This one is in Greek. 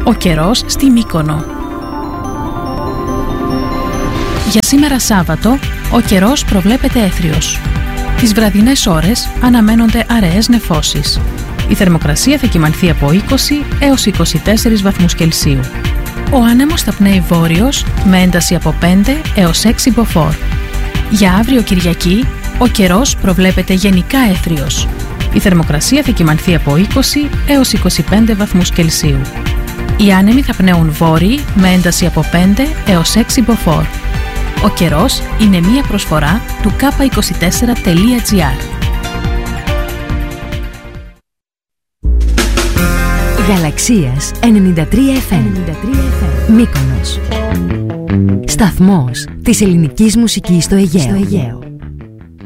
Ο καιρός στη Μύκονο. Για σήμερα Σάββατο, ο καιρός προβλέπεται έθριος. Τις βραδινές ώρες αναμένονται αραιές νεφώσεις. Η θερμοκρασία θα κυμανθεί από 20 έως 24 βαθμούς Κελσίου. Ο άνεμος θα πνέει βόρειος με ένταση από 5 έως 6 μποφόρ. Για αύριο Κυριακή, ο καιρός προβλέπεται γενικά έθριος. Η θερμοκρασία θα κυμανθεί από 20 έως 25 βαθμούς Κελσίου. Οι άνεμοι θα πνέουν βόρειοι με ένταση από 5 έως 6 μποφόρ. Ο καιρός είναι μία προσφορά του k24.gr. Γαλαξίας 93 FM. Μύκονος. Σταθμός της ελληνικής μουσικής στο Αιγαίο.